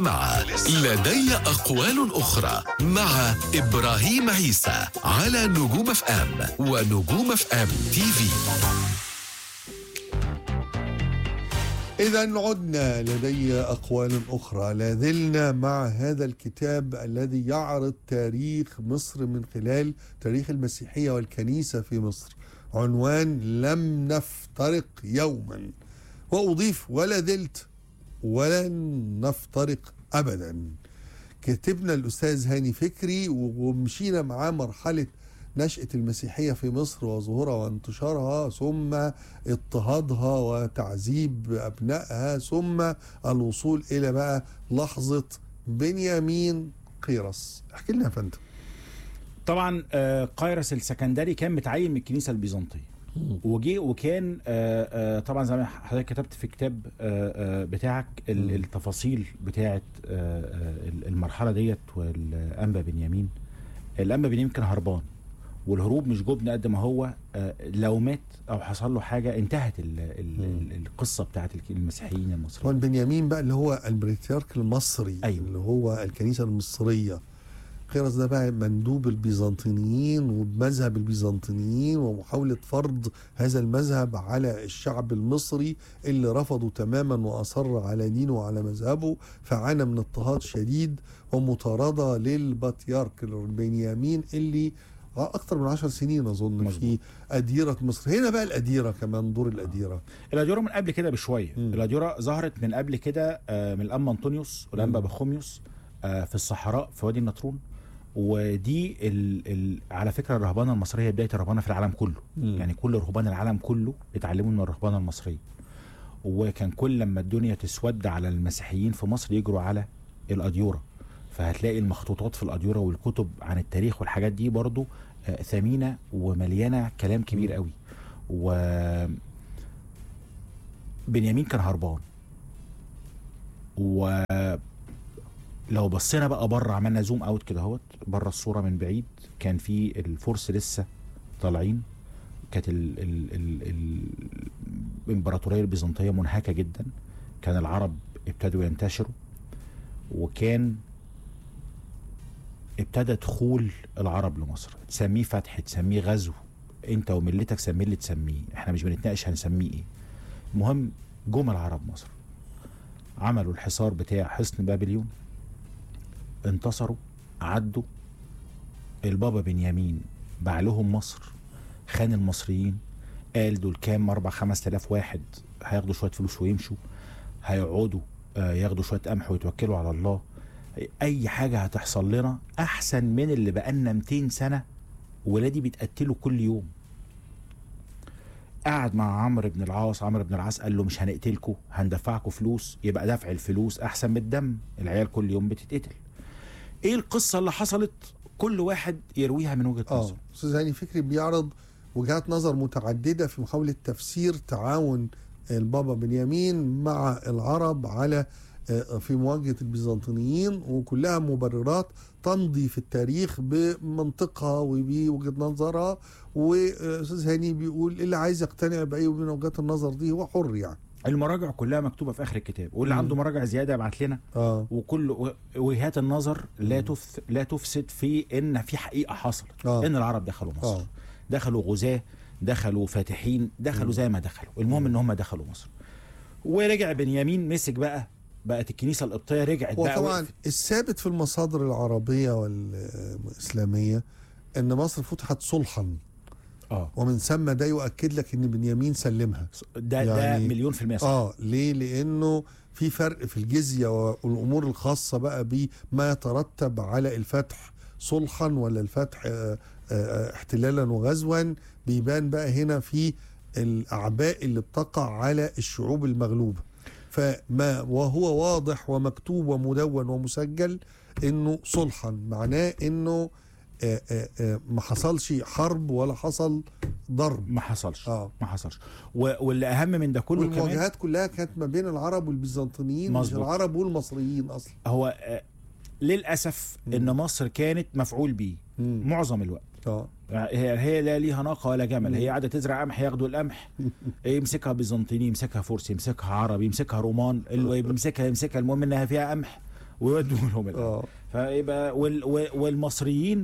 مع لدي أقوال أخرى مع إبراهيم عيسى على نجوم اف ام ونجوم اف ام تي في. إذا عدنا لدي أقوال أخرى. لازلنا مع هذا الكتاب الذي يعرض تاريخ مصر من خلال تاريخ المسيحية والكنيسة في مصر. عنوان لم نفترق يوما، وأضيف ولا زلت ولن نفترق أبدا. كتبنا الأستاذ هاني فكري ومشينا معاه مرحلة نشأة المسيحية في مصر وظهورها وانتشارها، ثم اضطهادها وتعذيب أبنائها، ثم الوصول إلى بقى لحظة بنيامين قيرس. احكي لنا يا فندم. طبعا قيرس السكندري كان متعين من الكنيسة البيزنطية، وجي وكان طبعا زي ما حضرتك كتبت في كتاب بتاعك التفاصيل بتاعت المرحلة ديت. والأنبا بنيامين كان هربان، والهروب مش جبن قد ما هو لو مات او حصل له حاجه انتهت القصه بتاعت المسيحيين المصريين. طبعا بنيامين بقى اللي هو البطريرك المصري، أيوة. اللي هو الكنيسه المصريه. قيرس ده بقى مندوب البيزنطيين ومذهب البيزنطيين ومحاوله فرض هذا المذهب على الشعب المصري اللي رفضه تماما واصر على دينه وعلى مذهبه، فعانى من اضطهاد شديد ومطارده للبطريرك بنيامين اللي أكثر من 10 سنين أظن مزبوط. في أديرة مصر. هنا بقى الأديرة كمان، دور الأديرة. الأديرة من قبل كده بشوية. الأديرة ظهرت من قبل كده من الأنبا أنطونيوس والأنبا بخوميوس في الصحراء في وادي النطرون. ودي على فكرة الرهبانة المصرية بداية الرهبانة في العالم كله. يعني كل رهبان العالم كله اتعلموا من الرهبانة المصرية، وكان كل لما الدنيا تسود على المسيحيين في مصر يجروا على الأديرة. فهتلاقي المخطوطات في الأديرة والكتب عن التاريخ والحاجات دي برضو ثمينة ومليانة كلام كبير قوي. وبنيامين كان هربان، ولو بصينا بقى بره، عملنا زوم اوت كده اهوت بره الصورة من بعيد، كان في الفرس لسه طالعين. كانت الامبراطورية البيزنطية منهكة جدا، كان العرب ابتدوا ينتشروا، وكان ابتدى دخول العرب لمصر. تسميه فتح، تسميه غزو، انت وملتك سميه اللي تسميه، احنا مش بنتناقش هنسميه ايه. المهم جم العرب مصر، عملوا الحصار بتاع حصن بابليون، انتصروا، عدوا. البابا بنيامين باع لهم مصر، خان المصريين، قال دول كام 4-5 آلاف واحد هياخدوا شوية فلوس ويمشوا، هيقعدوا ياخدوا شوية قمح ويتوكلوا على الله. اي حاجة هتحصل لنا احسن من اللي بقالنا 200 سنة ولادي بيتقتلوا كل يوم. قعد مع عمرو بن العاص قال له مش هنقتلكوا، هندفعكوا فلوس، يبقى دفع الفلوس احسن من الدم، العيال كل يوم بتتقتل. ايه القصة اللي حصلت؟ كل واحد يرويها من وجهة نظره. استاذ هاني فكري بيعرض وجهات نظر متعددة في محاولة تفسير تعاون البابا بنيامين مع العرب على في مواجهة البيزنطيين، وكلها مبررات تمضي في التاريخ بمنطقها وبوجهة نظرها. وأستاذ هاني بيقول اللي عايز يقتنع بأي من وجهات النظر دي هو حر. يعني المراجع كلها مكتوبة في آخر الكتاب، واللي عنده مراجع زيادة يبعت لنا. وكل وجهات النظر لا تفسد في إن في حقيقة حصلت. إن العرب دخلوا مصر، دخلوا غزاة، دخلوا فاتحين، دخلوا زي ما دخلوا. المهم إن هم دخلوا مصر. ورجع بنيامين مسك بقت الكنيسة القبطية رجعت بقى. وطبعا الثابت في المصادر العربية والإسلامية أن مصر فتحت صلحا، ومن ثم ده يؤكد لك أن بنيامين سلمها. ده يعني ده 100% صح. ليه؟ لأنه في فرق في الجزية والأمور الخاصة بقى بما يترتب على الفتح صلحا ولا الفتح احتلالا وغزوا. بيبان بقى هنا في الأعباء اللي بتقع على الشعوب المغلوبة. فما وهو واضح ومكتوب ومدون ومسجل انه صلحا معناه انه ما حصلش حرب ولا حصل ضرب. ما حصلش. واللي اهم من ده كله كمان المواجهات كلها كانت ما بين العرب والبيزنطيين، مش العرب والمصريين اصلا. هو للاسف ان مصر كانت مفعول بيه معظم الوقت. هي لا ليها ناقه ولا جمل. هي قاعده تزرع قمح، ياخدوا القمح، يمسكها بيزنطيني، يمسكها فرس، يمسكها عربي، يمسكها رومان، اللي يمسكها. المهم انها فيها قمح ويودوا لهم القهوه. فيبقى والمصريين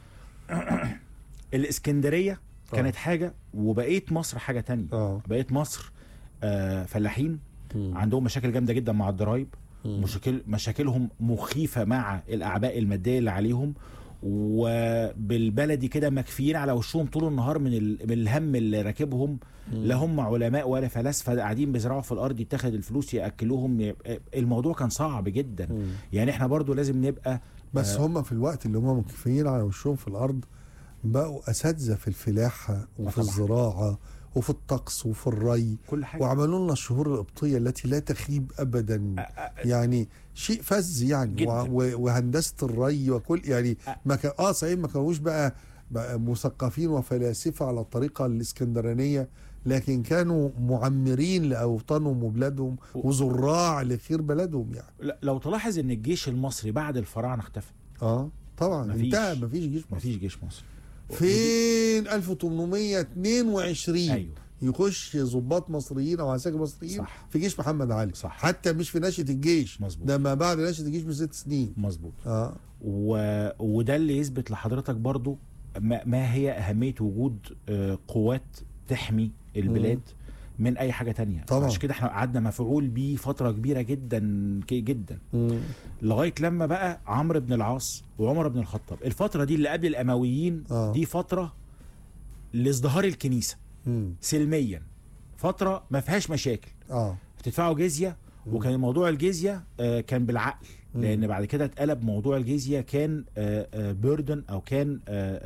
الاسكندريه كانت حاجه وبقيت مصر حاجه تانية. بقيت مصر فلاحين عندهم مشاكل جامده جدا مع الضرايب، مشاكلهم مخيفه مع الاعباء الماديه اللي عليهم، وبالبلدي كده مكفيين على وشهم طول النهار من الهم اللي راكبهم. لا هم علماء ولا فلاسفه، قاعدين بيزرعوا في الارض، يتاخد الفلوس ياكلوهم. الموضوع كان صعب جدا. يعني احنا برضو لازم نبقى بس هم في الوقت اللي هم مكفيين على وشهم في الارض بقوا اساتذه في الفلاحه وفي الزراعه وفي الطقس وفي الري، كل حاجة. وعملوا لنا الشهور القبطيه التي لا تخيب ابدا. يعني شيء فز يعني وهندسه الري وكل يعني ما كان صحيح ما كانوش بقى مثقفين وفلاسفه على الطريقه الاسكندرانيه، لكن كانوا معمرين لاوطانهم وبلادهم وزراع لخير بلدهم. يعني لو تلاحظ ان الجيش المصري بعد الفراعنه اختفى. طبعا انتهى، مفيش جيش مصري. فين 1822 أيوه. يخش ضباط مصريين او عساكر مصريين صح. في جيش محمد علي. صح. حتى مش في نشأة الجيش، مظبوط. ده ما بعد نشأة الجيش ب6 سنين. مظبوط. وده اللي يثبت لحضرتك برضو ما هي أهمية وجود قوات تحمي البلاد من اي حاجه تانية. طبعا. عشان كده احنا قعدنا مفعول بيه فتره كبيره جدا جدا لغايه لما بقى عمرو بن العاص وعمر بن الخطاب. الفتره دي اللي قبل الامويين دي فتره لازدهار الكنيسه سلميا، فتره ما فيهاش مشاكل. بتدفعوا جزيه، وكان موضوع الجزيه كان بالعقل، لان بعد كده اتقلب موضوع الجزيه كان بيردن او كان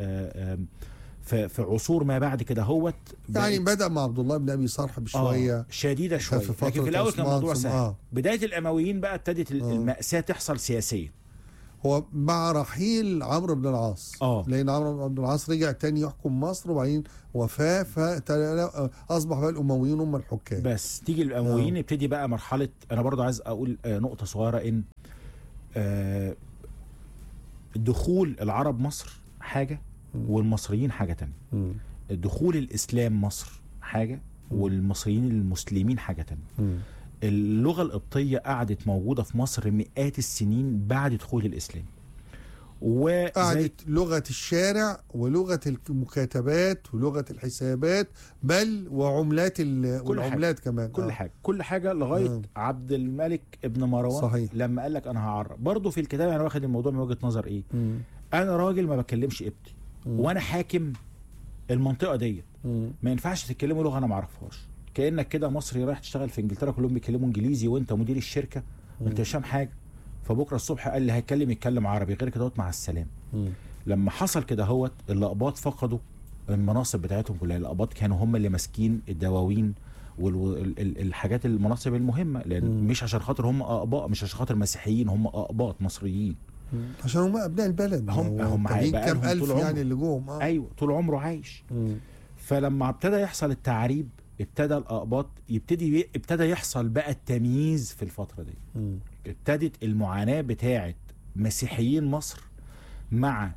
في عصور ما بعد كده هوت يعني بدأ مع عبد الله بن ابي صرح بشويه شديده شويه، لكن في الاول كان الموضوع سهل. بدايه الامويين بقى ابتدت المأساة تحصل سياسيا. هو مع رحيل عمرو بن العاص، لان عمرو بن العاص رجع تاني يحكم مصر وبعدين وفاه، فاصبح بقى الامويين هم الحكام. بس تيجي الامويين يبتدي بقى مرحله. انا برضو عايز اقول نقطه صغيره، ان دخول العرب مصر حاجه والمصريين حاجه تانية. دخول الاسلام مصر حاجه والمصريين المسلمين حاجه تانية. اللغه القبطيه قعدت موجوده في مصر مئات السنين بعد دخول الاسلام، قعدت لغه الشارع ولغه المكاتبات ولغه الحسابات، بل وعملات والعملات كمان. كل حاجه لغايه عبد الملك ابن مروان. صحيح. لما قال لك انا هعرب. برضه في الكتاب انا واخد الموضوع من وجهه نظر ايه؟ انا راجل ما بكلمش قبطي وانا حاكم المنطقه ديت، ما ينفعش تتكلموا لغه انا ما اعرفهاش. كانك كده مصري رايح تشتغل في انجلترا كلهم بيتكلموا انجليزي وانت مدير الشركه وانت مش فاهم حاجه، فبكره الصبح قال لي يتكلم عربي، غير كده مع السلامه. لما حصل كده هوت الاقباط فقدوا المناصب بتاعتهم كلها. الاقباط كانوا هم اللي ماسكين الدواوين والحاجات المناصب المهمه، لان مش عشان خاطر هم اقباط، مش عشان خاطر مسيحيين، هم اقباط مصريين عشان هم ابناء البلد. هم كام الف يعني اللي جوهم. ايوه طول عمره عايش. فلما ابتدى يحصل التعريب، ابتدى الاقباط ابتدى يحصل بقى التمييز في الفتره دي. ابتدت المعاناه بتاعه مسيحيين مصر مع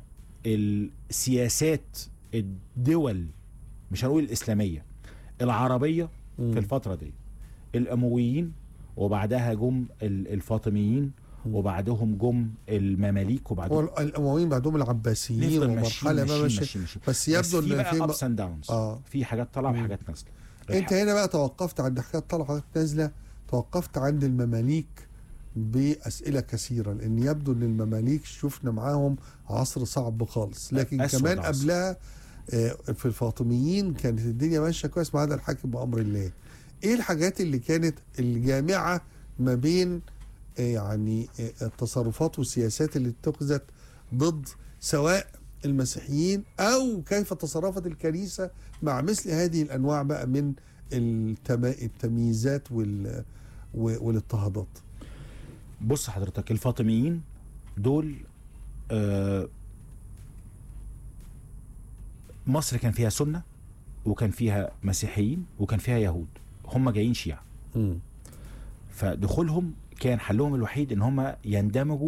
السياسات الدول، مش هنقول الاسلاميه، العربيه في الفتره دي. الامويين وبعدها جم الفاطميين وبعدهم جم المماليك وبعدهم الامويين بعدهم العباسيين ومرحله ماشي. بس يبدو ان في ابس اند داونز، في حاجات طالعه وحاجات نازله. انت هنا بقى توقفت عند حاجات طالعه وحاجات نازله، توقفت عند المماليك باسئله كثيره، لان يبدو ان المماليك شفنا معاهم عصر صعب خالص، لكن كمان قبلها في الفاطميين كانت الدنيا ماشيه كويس مع هذا الحاكم بامر الله. ايه الحاجات اللي كانت الجامعه ما بين يعني التصرفات والسياسات اللي اتخذت ضد سواء المسيحيين او كيف تصرفت الكنيسه مع مثل هذه الانواع بقى من التمييزات والاضطهادات؟ بص حضرتك، الفاطميين دول مصر كان فيها سنة وكان فيها مسيحيين وكان فيها يهود، هم جايين شيعة. فدخولهم كان حلهم الوحيد ان هم يندمجوا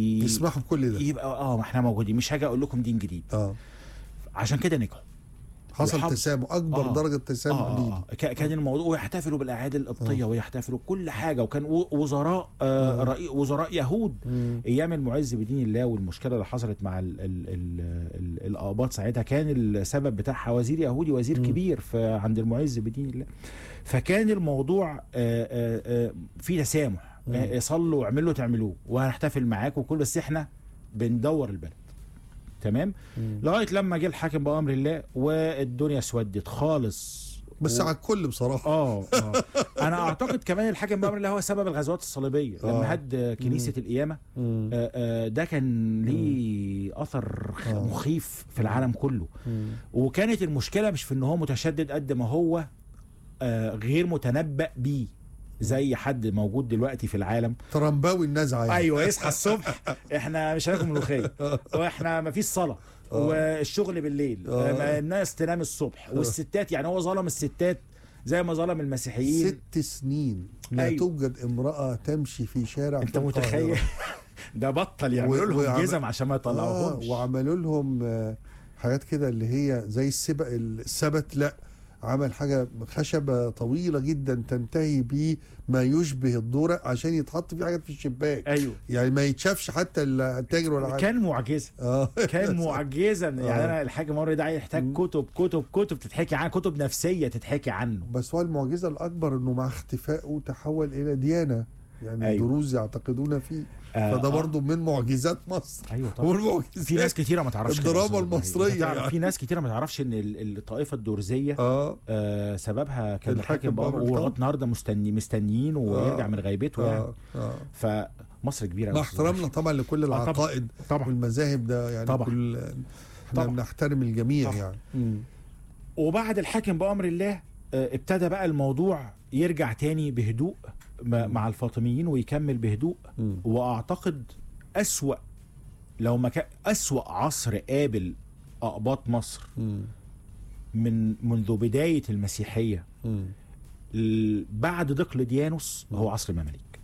يسمحوا بكل ده، يبقى ما احنا موجودين، مش هاجي اقول لكم دين جديد. عشان كده نجحوا. حصل تسامح، اكبر درجه تسامح ديني. كان الموضوع، ويحتفلوا بالاعياد القبطيه ويحتفلوا كل حاجه، وكان وزراء وزراء يهود ايام المعز بدين الله. والمشكله اللي حصلت مع الاقباط ساعتها كان السبب بتاعها وزير يهودي، وزير كبير عند المعز بدين الله. فكان الموضوع في تسامح، صلوا واعملوا تعملوه وهنحتفل معاكم وكل، بس احنا بندور البلد. تمام. لغايه لما جه الحاكم بامر الله والدنيا اسودت خالص، بس على الكل بصراحه. انا اعتقد كمان الحاكم بامر الله هو سبب الغزوات الصليبيه. لما هد كنيسه القيامه، ده كان ليه اثر مخيف في العالم كله. وكانت المشكله مش في ان هو متشدد قد ما هو غير متنبأ بيه، زي حد موجود دلوقتي في العالم ترامباوي النزعه يعني. ايوه، يصحى الصبح احنا مش هناكل ملوخيه، واحنا ما فيش صلاه، والشغل بالليل، الناس تنام الصبح، والستات يعني هو ظلم الستات زي ما ظلم المسيحيين. 6 سنين لا توجد امراه تمشي في شارع. انت متخيل؟ ده بطل يعملوا لهم جزم عشان ما يطلعوهمش. وعملوا لهم حاجات كده اللي هي زي السبت، لا عمل حاجة خشبة طويلة جدا تنتهي بما يشبه الدورة عشان يتحط فيه حاجات في الشباك. ايوه، يعني ما يتشافش حتى التاجر ولا حاجة. كان معجزة. كان معجزة. يعني انا الحاجة مرة ده يحتاج كتب تتحكي عنه، كتب نفسية تتحكي عنه. بس هو المعجزة الأكبر انه مع اختفائه تحول إلى ديانة، يعني الدروز يعتقدون فيه. فده برضو من معجزات مصر. ايوه طبعا. في ناس كتيره ما تعرفش الدراما المصريه يعني. في ناس كتيره ما تعرفش ان الطائفه الدرزيه سببها كان الحاكم بامر، ولغايه النهارده مستنيين ويرجع من غيبته يعني. فمصر كبيره. مع احترامنا طبعا لكل العقائد والمذاهب ده يعني طبعا. احنا بنحترم الجميع طبعا. يعني وبعد الحاكم بامر الله ابتدى بقى الموضوع يرجع تاني بهدوء مع الفاطميين، ويكمل بهدوء. واعتقد لو ما كان اسوأ عصر قابل اقباط مصر منذ بداية المسيحية بعد دقلديانوس هو عصر المماليك.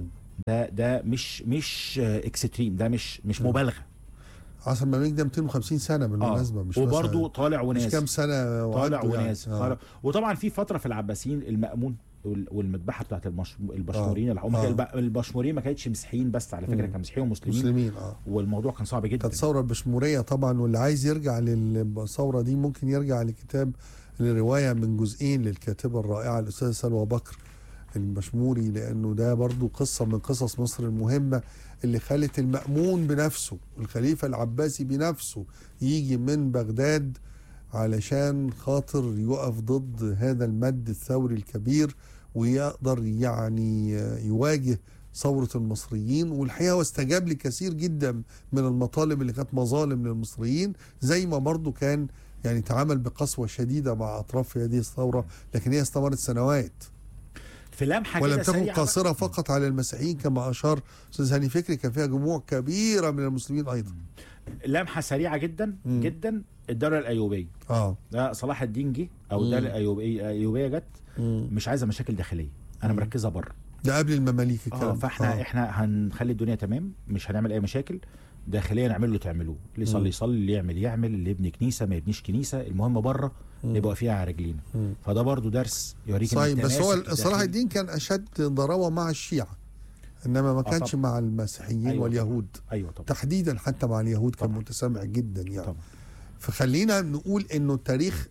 ده مش اكستريم، ده مش مبالغة. عصر المماليك ده 250 سنة بالمناسبة. مش وبرضه طالع ونازل، مش كام سنة طالع ونازل يعني. وطبعا في فترة في العباسيين المأمون والمذبحه بتاعت البشموريين. البشموريين ما كانتش مسيحيين بس، على فكره كانوا مسيحيين ومسلمين. والموضوع كان صعب جدا. كانت الثوره البشموريه طبعا. واللي عايز يرجع للثوره دي ممكن يرجع لكتاب لروايه من جزئين للكاتبه الرائعه الاستاذه سلوى بكر البشموري، لانه ده برضو قصه من قصص مصر المهمه اللي خلت المأمون بنفسه، الخليفه العباسي بنفسه، يجي من بغداد علشان خاطر يقف ضد هذا المد الثوري الكبير، ويقدر يعني يواجه ثورة المصريين. والحقيقة واستجاب لكثير جدا من المطالب اللي كانت مظالم للمصريين، زي ما برضو كان يعني تعامل بقسوة شديدة مع أطراف في هذه الثورة، لكن هي استمرت سنوات. في لمحة ولم تكن قاصرة فقط على المسيحيين كما أشار أستاذ هاني فكري، كان فيها جموع كبيرة من المسلمين أيضا. لمحة سريعة جدا جدا. الدولة الأيوبية ده صلاح الدين جه، أو الدولة الأيوبية جت، مش عايزة مشاكل داخلية، أنا مركزة بره. ده قبل المماليك الكلام. فاحنا هنخلي الدنيا تمام، مش هنعمل أي مشاكل داخليا. نعمل له تعملوه، اللي يصلي يصلي، اللي يعمل اللي يبني كنيسة ما يبنيش كنيسة، المهم بره نبقى فيها على رجلينا. فده برضو درس يوريك صحيح. بس هو صلاح الدين كان أشد ضراوة مع الشيعة، انما ما كانش مع المسيحيين واليهود. ايوه طبعا. تحديدا حتى مع اليهود كان متسامح جدا يعني طبعا. فخلينا نقول انه التاريخ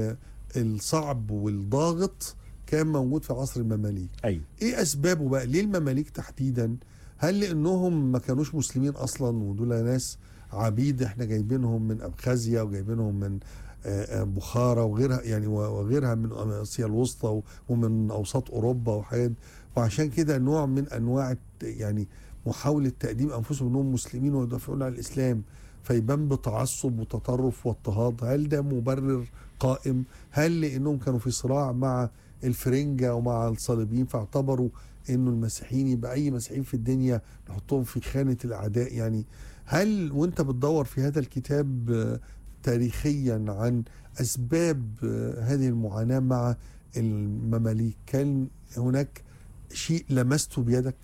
الصعب والضاغط كان موجود في عصر المماليك. ايوه. ايه اسبابه بقى؟ ليه المماليك تحديدا؟ هل لانهم ما كانوش مسلمين اصلا ودول ناس عبيد احنا جايبينهم من ابخازيا وجايبينهم من بخارى وغيرها يعني وغيرها من اسيا الوسطى ومن اوساط اوروبا وحاجات، وعشان كده نوع من انواع يعني محاولة تقديم انفسهم انهم مسلمين ويدافعون عن الاسلام، فيبان بتعصب وتطرف واضطهاد؟ هل ده مبرر قائم؟ هل لانهم كانوا في صراع مع الفرنجة ومع الصليبيين فاعتبروا انه المسيحيين يبقى اي مسيحيين في الدنيا نحطهم في خانة الاعداء؟ يعني هل وانت بتدور في هذا الكتاب تاريخيا عن اسباب هذه المعاناة مع المماليك كان هناك شيء لمسته بيدك؟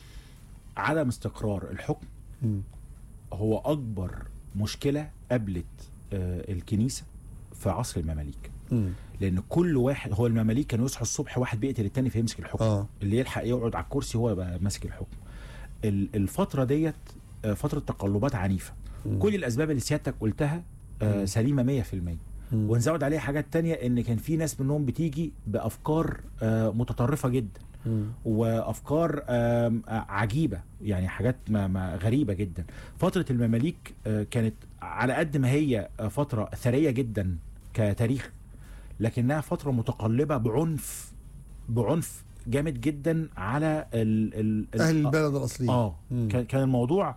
عدم استقرار الحكم هو أكبر مشكلة قابلت الكنيسة في عصر المماليك. لان كل واحد، هو المماليك كانوا يصحوا الصبح واحد بيقتل التاني فيمسك الحكم. اللي يلحق يقعد على الكرسي هو بقى ماسك الحكم. الفتره ديت فتره تقلبات عنيفه. كل الاسباب اللي سيادتك قلتها سليمه 100%. ونزود عليها حاجات تانية، ان كان في ناس منهم بتيجي بافكار متطرفه جدا وافكار عجيبه، يعني حاجات ما غريبه جدا. فتره المماليك كانت على قد ما هي فتره ثريه جدا كتاريخ، لكنها فتره متقلبه بعنف جامد جدا على اهل البلد الاصليين. كان الموضوع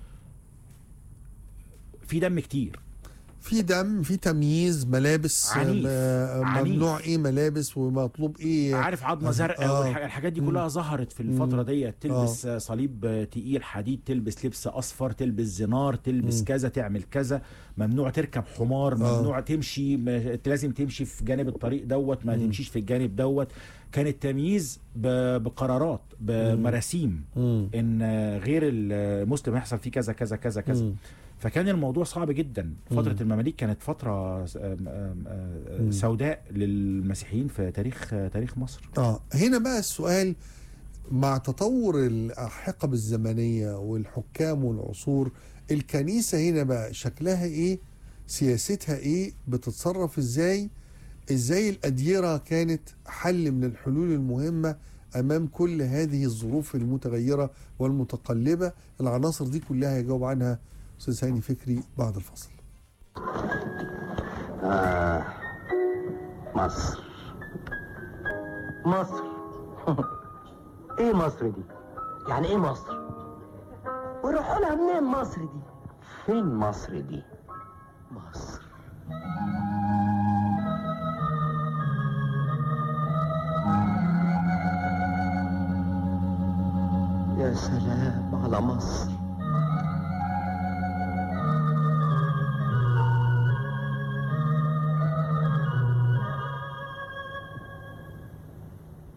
في دم كتير، في دم، في تمييز، ملابس عنيف. ممنوع ايه ملابس ومطلوب ايه، عارف، عظمه زرقاء الحاجات دي كلها ظهرت في الفتره دي. تلبس صليب تقيل حديد، تلبس لبس اصفر، تلبس زنار، تلبس كذا، تعمل كذا، ممنوع تركب حمار، ممنوع تمشي، لازم تمشي في جانب الطريق دوت، ما تمشيش في الجانب دوت. كان التمييز بقرارات، بمراسيم، ان غير المسلم يحصل فيه كذا كذا كذا كذا. فكان الموضوع صعب جدا. فترة المماليك كانت فترة سوداء للمسيحيين في تاريخ مصر. هنا بقى السؤال، مع تطور الحقب الزمنية والحكام والعصور، الكنيسة هنا بقى شكلها ايه، سياستها ايه، بتتصرف ازاي الأديرة كانت حل من الحلول المهمة أمام كل هذه الظروف المتغيرة والمتقلبة؟ العناصر دي كلها يجاوب عنها أستاذ هاني فكري بعد الفصل. مصر ايه مصر دي؟ يعني ايه مصر؟ ويروحوا لها منين مصر دي؟ فين مصر دي؟ مصر يا سلام على مصر.